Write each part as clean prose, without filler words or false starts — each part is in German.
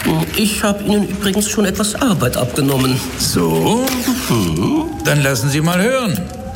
Ich habe Ihnen übrigens schon etwas Arbeit abgenommen. So? Dann lassen Sie mal hören.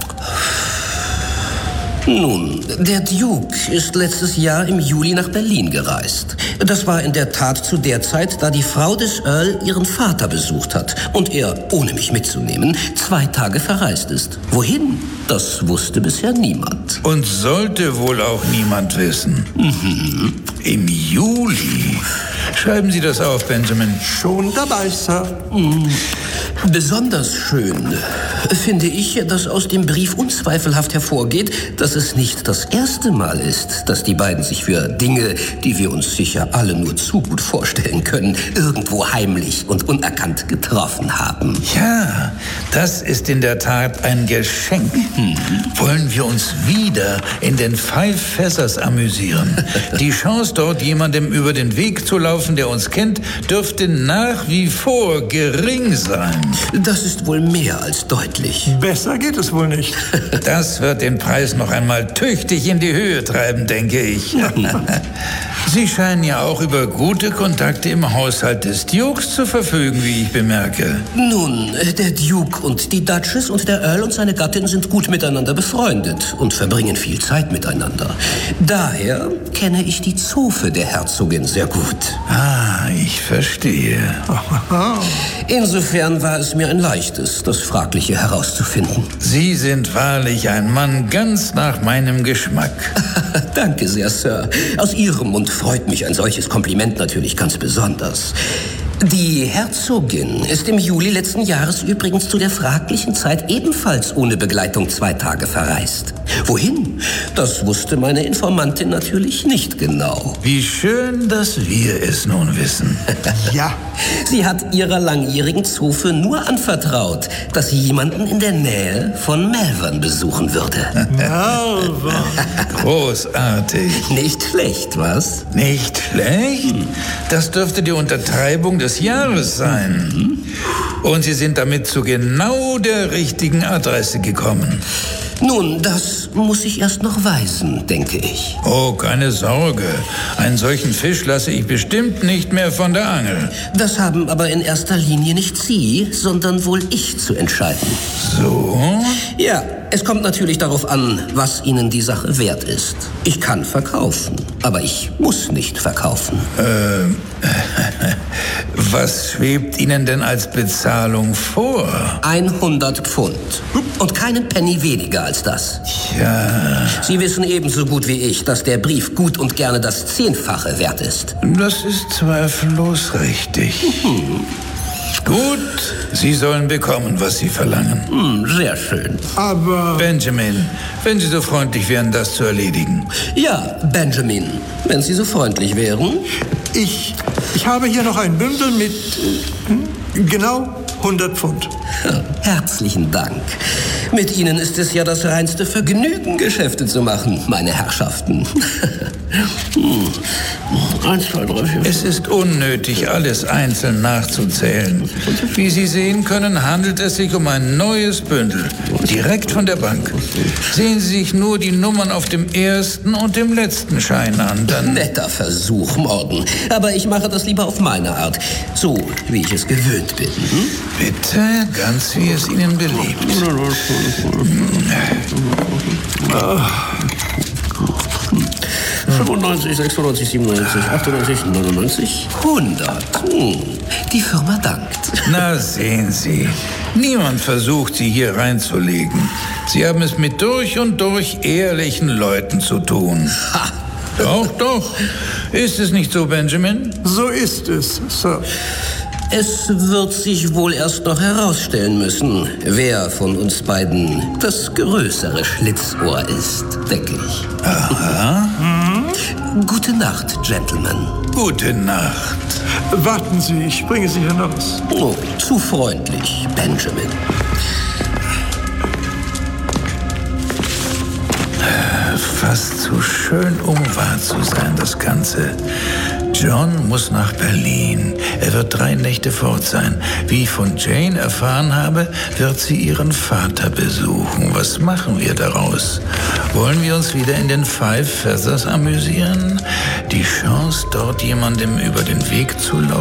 Nun, der Duke ist letztes Jahr im Juli nach Berlin gereist. Das war in der Tat zu der Zeit, da die Frau des Earl ihren Vater besucht hat und er, ohne mich mitzunehmen, 2 Tage verreist ist. Wohin? Das wusste bisher niemand. Und sollte wohl auch niemand wissen. Im Juli. Schreiben Sie das auf, Benjamin. Schon dabei, Sir. Besonders schön finde ich, dass aus dem Brief unzweifelhaft hervorgeht, dass es nicht das erste Mal ist, dass die beiden sich für Dinge, die wir uns sicher alle nur zu gut vorstellen können, irgendwo heimlich und unerkannt getroffen haben. Ja, das ist in der Tat ein Geschenk. Wollen wir uns wieder in den Five Feathers amüsieren? Die Chance, dort jemandem über den Weg zu laufen, der uns kennt, dürfte nach wie vor gering sein. Das ist wohl mehr als deutlich. Besser geht es wohl nicht. Das wird den Preis noch einmal tüchtig in die Höhe treiben, denke ich. Sie scheinen ja auch über gute Kontakte im Haushalt des Dukes zu verfügen, wie ich bemerke. Nun, der Duke und die Duchess und der Earl und seine Gattin sind gut miteinander befreundet und verbringen viel Zeit miteinander. Daher kenne ich die Zofe der Herzogin sehr gut. Ah, ich verstehe. Insofern war es mir ein leichtes, das Fragliche herauszufinden. Sie sind wahrlich ein Mann ganz nach meinem Geschmack. Danke sehr, Sir. Aus Ihrem Mund freut mich ein solches Kompliment natürlich ganz besonders. Die Herzogin ist im Juli letzten Jahres übrigens zu der fraglichen Zeit ebenfalls ohne Begleitung 2 Tage verreist. Wohin? Das wusste meine Informantin natürlich nicht genau. Wie schön, dass wir es nun wissen. Ja. Sie hat ihrer langjährigen Zofe nur anvertraut, dass sie jemanden in der Nähe von Malvern besuchen würde. Malvern. Großartig. Nicht schlecht, was? Nicht schlecht? Das dürfte die Untertreibung des Jahres sein. Und Sie sind damit zu genau der richtigen Adresse gekommen. Nun, das muss ich erst noch weisen, denke ich. Oh, keine Sorge. Einen solchen Fisch lasse ich bestimmt nicht mehr von der Angel. Das haben aber in erster Linie nicht Sie, sondern wohl ich zu entscheiden. So? Ja, es kommt natürlich darauf an, was Ihnen die Sache wert ist. Ich kann verkaufen, aber ich muss nicht verkaufen. Was schwebt Ihnen denn als Bezahlung vor? 100 Pfund. Und keinen Penny weniger als das. Ja, Sie wissen ebenso gut wie ich, dass der Brief gut und gerne das 10-fache wert ist. das ist zweifellos richtig. Gut, Sie sollen bekommen, was Sie verlangen. Sehr schön. Aber Benjamin, wenn Sie so freundlich wären, das zu erledigen. Ja, Benjamin, wenn Sie so freundlich wären. ich habe hier noch ein Bündel mit genau 100 Pfund. Herzlichen Dank. Mit Ihnen ist es ja das reinste Vergnügen, Geschäfte zu machen, meine Herrschaften. 1, 2, 3, 4. Es ist unnötig, alles einzeln nachzuzählen. Wie Sie sehen können, handelt es sich um ein neues Bündel, direkt von der Bank. Sehen Sie sich nur die Nummern auf dem ersten und dem letzten Schein an, dann... Netter Versuch, Morgan. Aber ich mache das lieber auf meine Art. So, wie ich es gewöhnt bin. Bitte, ganz wie es Ihnen beliebt. 95, 96, 97, 98, 99, 100. Die Firma dankt. Na, sehen Sie. Niemand versucht, Sie hier reinzulegen. Sie haben es mit durch und durch ehrlichen Leuten zu tun. Ha! Doch, doch. Ist es nicht so, Benjamin? So ist es, Sir. Es wird sich wohl erst noch herausstellen müssen, wer von uns beiden das größere Schlitzohr ist, denke ich. Aha. Gute Nacht, Gentlemen. Gute Nacht. Warten Sie, ich bringe Sie hinaus. Oh, zu freundlich, Benjamin. Fast zu schön, um wahr zu sein, das Ganze. John muss nach Berlin. Er wird 3 Nächte fort sein. Wie ich von Jane erfahren habe, wird sie ihren Vater besuchen. Was machen wir daraus? Wollen wir uns wieder in den Five Feathers amüsieren? Die Chance, dort jemandem über den Weg zu laufen?